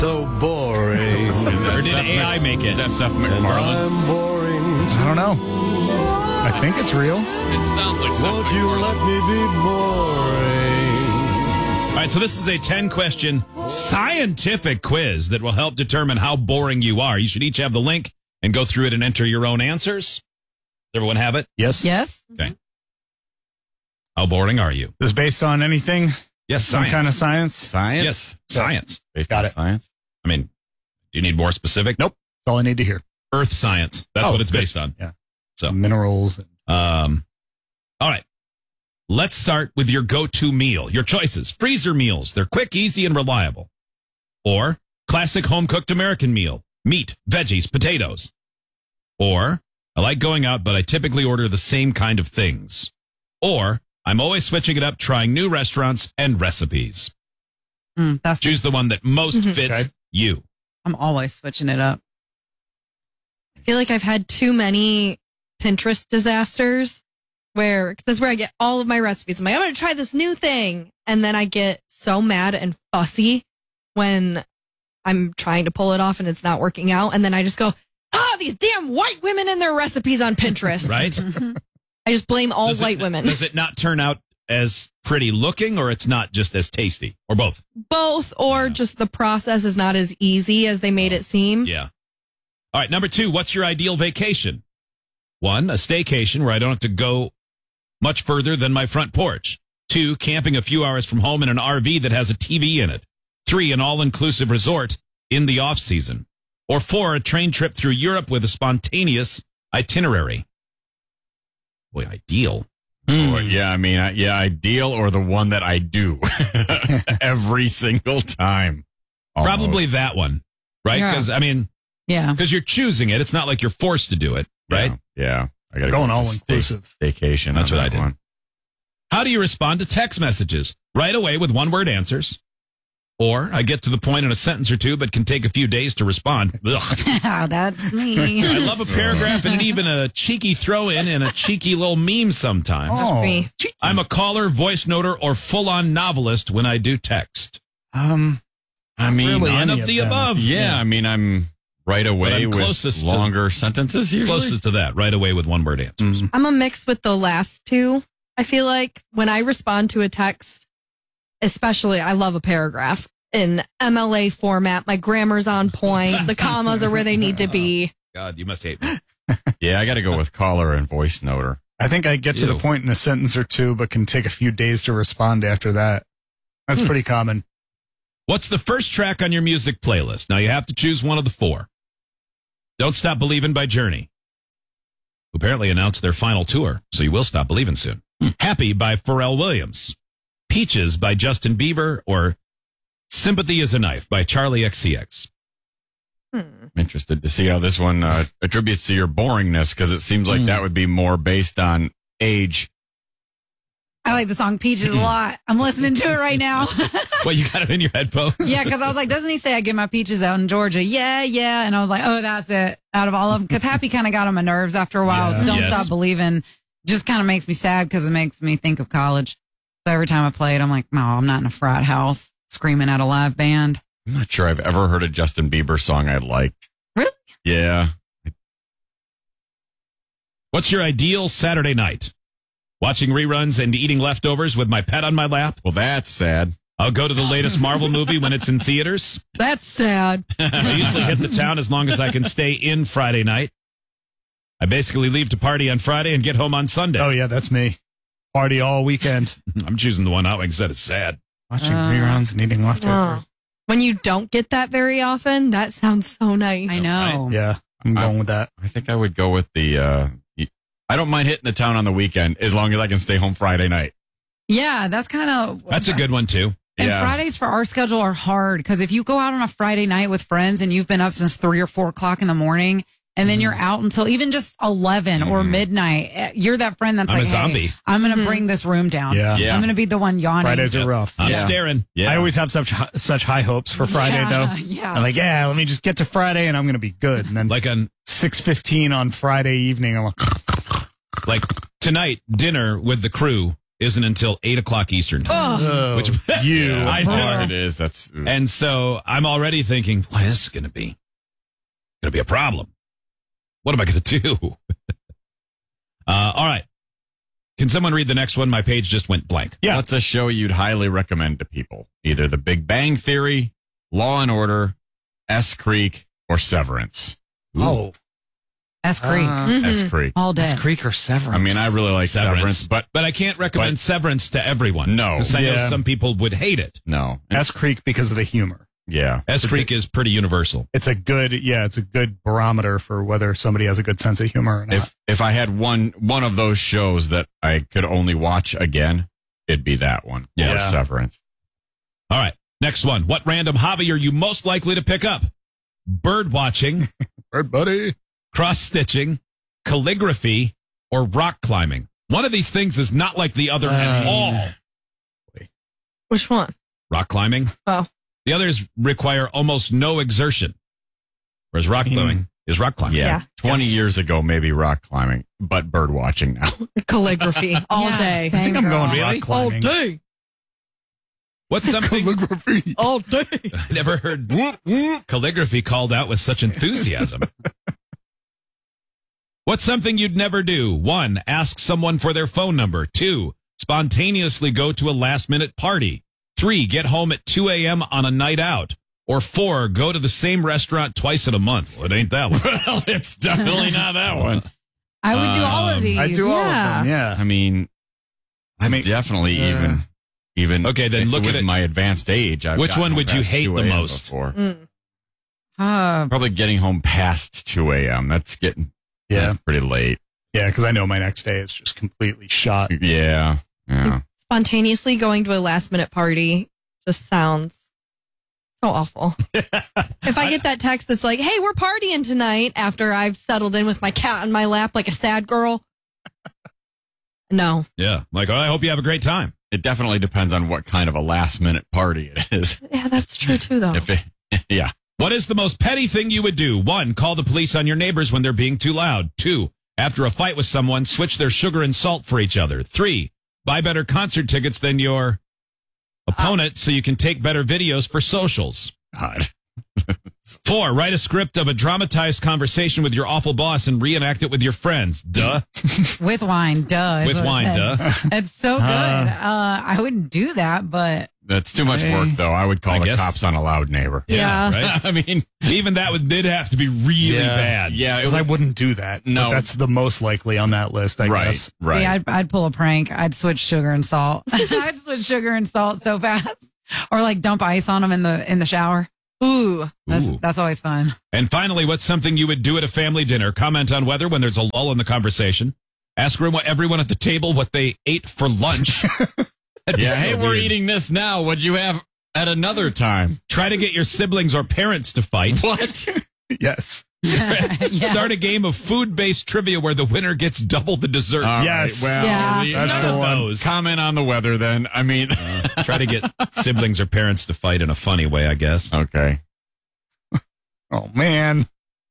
so boring. Or did AI make it? Is that Seth And MacFarlane? I'm boring. I don't know. I think it's real. It sounds like Seth Won't you MacFarlane. let me be boring? All right, so this is a 10-question scientific quiz that will help determine how boring you are. You should each have the link and go through it and enter your own answers. Does everyone have it? Yes. Yes. Okay. How boring are you? This is based on anything? Yes, Some science. kind of science? Science? Yes, science. Based Got on it. science? I mean, do you need more specific? Nope. That's all I need to hear. Earth science. That's Oh, what it's good. based on. Yeah. So, Minerals. all right. Let's start with your go-to meal. Your choices. Freezer meals. They're quick, easy, and reliable. Or classic home-cooked American meal. Meat, veggies, potatoes. Or I like going out, but I typically order the same kind of things. Or I'm always switching it up, trying new restaurants and recipes. That's Choose the one that most fits Okay. you. I'm always switching it up. I feel like I've had too many Pinterest disasters where that's where I get all of my recipes. I'm like, I'm going to try this new thing. And then I get so mad and fussy when I'm trying to pull it off and it's not working out. And then I just go, these damn white women and their recipes on Pinterest. Right? I just blame all Does white it, women. Does it not turn out as pretty looking, or it's not just as tasty, or both? Both, or just the process is not as easy as they made it seem. Yeah. All right, number 2, what's your ideal vacation? 1, a staycation where I don't have to go much further than my front porch. 2, camping a few hours from home in an RV that has a TV in it. 3, an all-inclusive resort in the off-season. Or 4, a train trip through Europe with a spontaneous itinerary. Boy, ideal. Or, yeah, I mean, ideal or the one that I do every single time. Almost. Probably that one, right? Yeah. Because, I mean, Yeah. because you're choosing it. It's not like you're forced to do it, right? Yeah. I got to Going go all with inclusive. Staycation. That's on what I that did. one. How do you respond to text messages? Right away with one-word answers. Or I get to the point in a sentence or two, but can take a few days to respond. Ugh. That's me. I love a paragraph and even a cheeky throw-in and a cheeky little meme sometimes. Oh. Me. I'm a caller, voice noter, or full-on novelist when I do text. I mean, Really None any of the them. above. yeah, I mean, I'm right away I'm with closest to- longer sentences usually. Closest to that, right away with one-word answers. I'm a mix with the last two. I feel like when I respond to a text, especially, I love a paragraph in MLA format. My grammar's on point. The commas are where they need to be. God, you must hate me. Yeah, I got to go with caller and voice noter. I think I get to the Ew. point in a sentence or two, but can take a few days to respond after that. That's pretty common. What's the first track on your music playlist? Now you have to choose one of the 4. Don't Stop Believing by Journey, who apparently announced their final tour, so you will stop believing soon. Happy by Pharrell Williams, Peaches by Justin Bieber, or Sympathy is a Knife by Charlie XCX. I'm interested to see how this one attributes to your boringness because it seems like that would be more based on age. I like the song Peaches a lot. I'm listening to it right now. Well, you got it in your headphones? Yeah, because I was like, doesn't he say I get my peaches out in Georgia? Yeah, yeah. And I was like, oh, that's it. Out of all of them. Because Happy kind of got on my nerves after a while. Yeah. Don't Yes. Stop Believing just kind of makes me sad because it makes me think of college. So every time I play it, I'm like, no, I'm not in a frat house screaming at a live band. I'm not sure I've ever heard a Justin Bieber song I liked. Really? Yeah. What's your ideal Saturday night? Watching reruns and eating leftovers with my pet on my lap? Well, that's sad. I'll go to the latest Marvel movie when it's in theaters. That's sad. I usually hit the town as long as I can stay in Friday night. I basically leave to party on Friday and get home on Sunday. Oh, yeah, that's me. Party all weekend. I'm choosing the one out because it's sad. Watching reruns and eating leftovers. When you don't get that very often, that sounds so nice. I know. Yeah, I'm going with that. I think I would go with the, I don't mind hitting the town on the weekend as long as I can stay home Friday night. Yeah, that's kind of. That's a good one, too. And Yeah. Fridays for our schedule are hard because if you go out on a Friday night with friends and you've been up since 3 or 4 o'clock in the morning and then you're out until even just 11 or midnight, you're that friend that's I'm like, a zombie. hey, I'm going to bring this room down. Yeah. Yeah. I'm going to be the one yawning. Fridays are rough. I'm Yeah. staring. Yeah. I always have such high hopes for Friday, Yeah, though. yeah. I'm like, yeah, let me just get to Friday and I'm going to be good. And then Like on 6:15 on Friday evening, I'm like, like tonight, dinner with the crew isn't until 8 o'clock Eastern time. Oh, Which you I know. are. It is. That's And so I'm already thinking, boy, this is going to be a problem. What am I going to do? All right. Can someone read the next one? My page just went blank. Yeah. What's a show you'd highly recommend to people? Either The Big Bang Theory, Law and Order, S Creek, or Severance. Oh, S Creek. S Creek. All day. S Creek or Severance? I mean, I really like Severance, but But I can't recommend But- Severance to everyone. No. Because I know Yeah. some people would hate it. no. S Creek because of the humor. Yeah. S Creek is pretty universal. It's a good barometer for whether somebody has a good sense of humor or not. If I had one of those shows that I could only watch again, it'd be that one. Yeah. Or Severance. All right. Next one. What random hobby are you most likely to pick up? Bird watching, Bird buddy. cross stitching, calligraphy, or rock climbing. One of these things is not like the other at all. Which one? Rock climbing. Oh. The others require almost no exertion, whereas rock climbing is rock climbing. Yeah. Yeah. 20 years ago, maybe rock climbing, but bird watching now. Calligraphy all Yeah, day. I same think I'm girl. going Really? rock climbing. day. What's something Calligraphy. All day. I never heard calligraphy called out with such enthusiasm? What's something you'd never do? 1, ask someone for their phone number. 2, spontaneously go to a last-minute party. 3, get home at 2 a.m. on a night out. Or 4, go to the same restaurant twice in a month. Well, it ain't that one. Well, it's definitely not that one. I would do all of these. I do all of Yeah. them, yeah. I mean, definitely even Okay, then look with at it. my advanced age. I've Which gotten one home would you past hate 2 the a.m. most? Before. Probably getting home past 2 a.m. That's getting Yeah. pretty late. Yeah, because I know my next day is just completely shot. Yeah. Yeah. Spontaneously going to a last minute party just sounds so awful. If I get that text that's like, hey, we're partying tonight after I've settled in with my cat on my lap like a sad girl. No. Yeah. Like, oh, I hope you have a great time. It definitely depends on what kind of a last minute party it is. Yeah, that's true too, though. Yeah. What is the most petty thing you would do? 1, call the police on your neighbors when they're being too loud. 2, after a fight with someone, switch their sugar and salt for each other. 3, buy better concert tickets than your opponent so you can take better videos for socials. God. 4, write a script of a dramatized conversation with your awful boss and reenact it with your friends. Duh. With wine, duh. is With what it wine, says. duh. It's so good. I wouldn't do that, but That's too much work, though. I would call I the guess. cops on a loud neighbor. Yeah. Right? I mean, Even that did have to be really bad. yeah. Because I wouldn't do that. No. But that's the most likely on that list, I guess. Right. yeah, I'd pull a prank. I'd switch sugar and salt. I'd switch sugar and salt so fast, or like dump ice on them in the shower. Ooh. Ooh. That's always fun. And finally, what's something you would do at a family dinner? Comment on whether when there's a lull in the conversation. Ask everyone at the table what they ate for lunch. That'd be Yeah. so Hey, we're weird. eating this now. What'd you have at another time? Try to get your siblings or parents to fight. What? Yes. Yeah. Start a game of food-based trivia where the winner gets double the dessert. All Yes. right, well, Yeah. That's None the of one. those. comment on the weather then. I mean, Try to get siblings or parents to fight in a funny way, I guess. okay. Oh, man.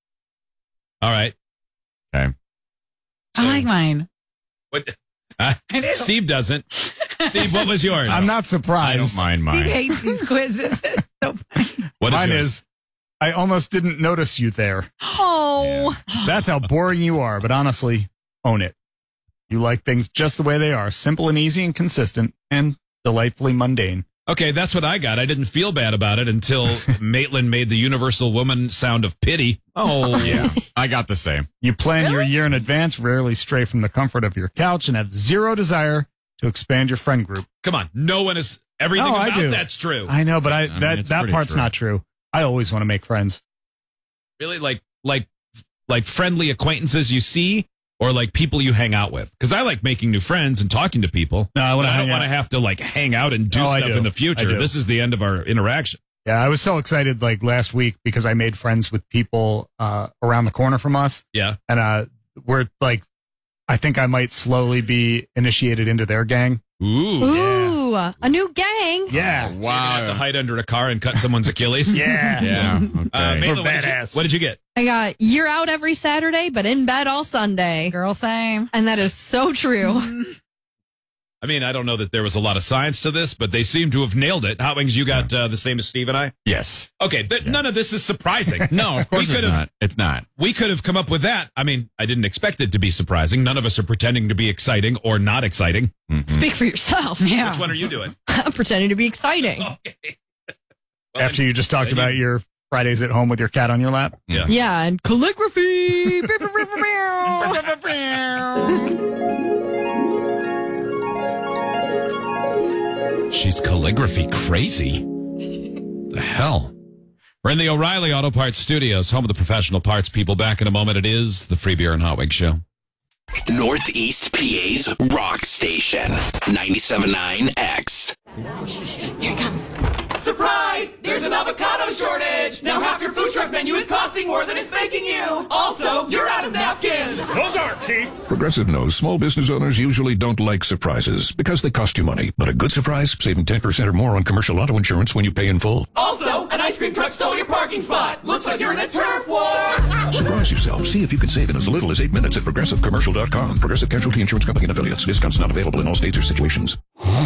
All right. Okay. I like mine. What? I do. Steve doesn't. Steve, what was yours? I'm not I surprised. don't mind Steve mine. hates these quizzes. It's so funny. What Mine yours? is, I almost didn't notice you there. Oh. That's how boring you are, but honestly, own it. You like things just the way they are, simple and easy and consistent and delightfully mundane. Okay, that's what I got. I didn't feel bad about it until Maitland made the universal woman sound of pity. Oh, Yeah. I got the same. You plan your year in advance, rarely stray from the comfort of your couch, and have zero desire to expand your friend group. Come on. No one is. Everything Oh, I about do. that's true. I know, but mean, that it's that pretty part's true. not true. I always want to make friends. Really? Like friendly acquaintances you see or like people you hang out with? Because I like making new friends and talking to people. No, I wanna But I hang don't want out. to have to like hang out and do Oh, I stuff do. in the I future. do. This is the end of our interaction. Yeah, I was so excited like last week because I made friends with people around the corner from us. Yeah. And we're like, I think I might slowly be initiated into their gang. Ooh. Ooh. A new gang. Yeah. So you're gonna have to hide under a car and cut someone's Achilles? Yeah. Yeah. Okay. Maitland, We're badass. what did you get? I got you're out every Saturday, but in bed all Sunday. Girl, same. And that is so true. I mean, I don't know that there was a lot of science to this, but they seem to have nailed it. Hot Wings, you got the same as Steve and I? Yes. Okay, none of this is surprising. No, of course We it's could've- not. It's not. We could have come up with that. I mean, I didn't expect it to be surprising. None of us are pretending to be exciting or not exciting. Speak for yourself. Yeah. Which one are you doing? I'm pretending to be exciting. Okay. Well, After you just talked about your Fridays at home with your cat on your lap. Yeah. Yeah, and calligraphy. She's calligraphy crazy. The hell? We're in the O'Reilly Auto Parts Studios, home of the professional parts people. Back in a moment. It is the Free Beer and Hot Wings Show. Northeast PA's rock station, 97.9 X. Here it comes. Surprise! There's an avocado shortage! Now half your food truck menu is costing more than it's making you! Also, you're out of napkins! Those aren't cheap. Progressive knows small business owners usually don't like surprises because they cost you money. But a good surprise, saving 10% or more on commercial auto insurance when you pay in full. Also, an ice cream truck stole your parking spot! Looks like you're in a turf war! Surprise yourself. See if you can save in as little as 8 minutes at ProgressiveCommercial.com. Progressive Casualty Insurance Company and Affiliates. Discounts not available in all states or situations.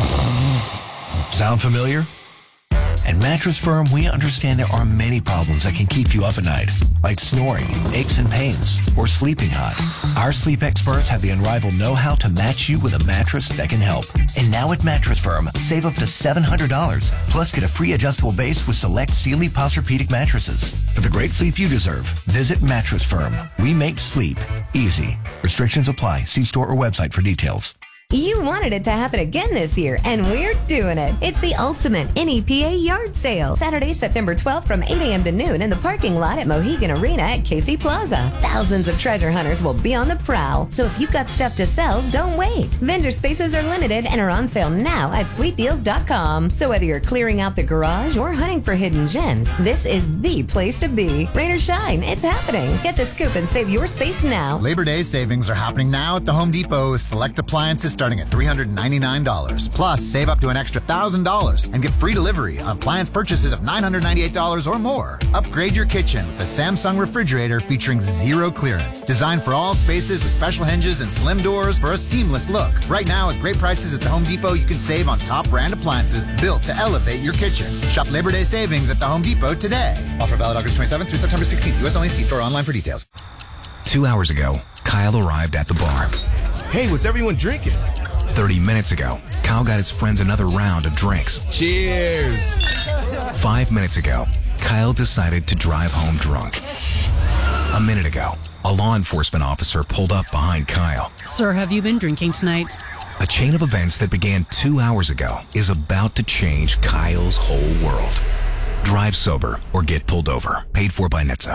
Sound familiar? At Mattress Firm, we understand there are many problems that can keep you up at night, like snoring, aches and pains, or sleeping hot. Our sleep experts have the unrivaled know-how to match you with a mattress that can help. And now at Mattress Firm, save up to $700, plus get a free adjustable base with select Sealy Posturepedic mattresses. For the great sleep you deserve, visit Mattress Firm. We make sleep easy. Restrictions apply. See store or website for details. You wanted it to happen again this year, and we're doing it. It's the ultimate NEPA yard sale. Saturday, September 12th from 8 a.m. to noon in the parking lot at Mohegan Arena at Casey Plaza. Thousands of treasure hunters will be on the prowl. So if you've got stuff to sell, don't wait. Vendor spaces are limited and are on sale now at sweetdeals.com. So whether you're clearing out the garage or hunting for hidden gems, this is the place to be. Rain or shine, it's happening. Get the scoop and save your space now. Labor Day savings are happening now at the Home Depot with select appliances starting at $399. Plus, save up to an extra $1,000 and get free delivery on appliance purchases of $998 or more. Upgrade your kitchen with a Samsung refrigerator featuring zero clearance. Designed for all spaces with special hinges and slim doors for a seamless look. Right now, at great prices at the Home Depot, you can save on top brand appliances built to elevate your kitchen. Shop Labor Day savings at the Home Depot today. Offer valid August 27th through September 16th. U.S. only. See store online for details. 2 hours ago, Kyle arrived at the bar. Hey, what's everyone drinking? 30 minutes ago, Kyle got his friends another round of drinks. Cheers! 5 minutes ago, Kyle decided to drive home drunk. A minute ago, a law enforcement officer pulled up behind Kyle. Sir, have you been drinking tonight? A chain of events that began 2 hours ago is about to change Kyle's whole world. Drive sober or get pulled over. Paid for by NHTSA.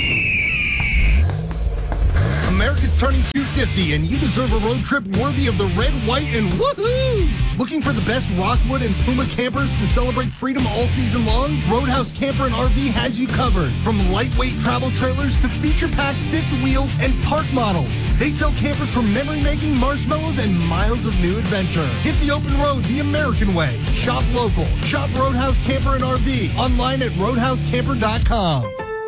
America's turning 250, and you deserve a road trip worthy of the red, white, and woohoo! Looking for the best Rockwood and Puma campers to celebrate freedom all season long? Roadhouse Camper and RV has you covered. From lightweight travel trailers to feature-packed fifth wheels and park models. They sell campers for memory-making, marshmallows, and miles of new adventure. Hit the open road the American way. Shop local. Shop Roadhouse Camper and RV. Online at roadhousecamper.com.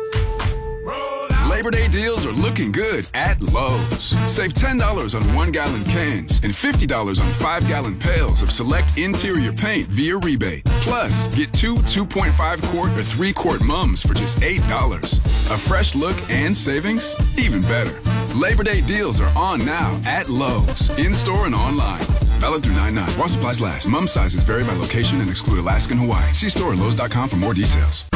Labor Day deals are looking good at Lowe's. Save $10 on 1-gallon cans and $50 on 5-gallon pails of select interior paint via rebate. Plus, get 2 2.5-quart or 3-quart mums for just $8. A fresh look and savings? Even better. Labor Day deals are on now at Lowe's, in-store and online. Valid through 9/9. While supplies last. Mum sizes vary by location and exclude Alaska and Hawaii. See store at Lowe's.com for more details.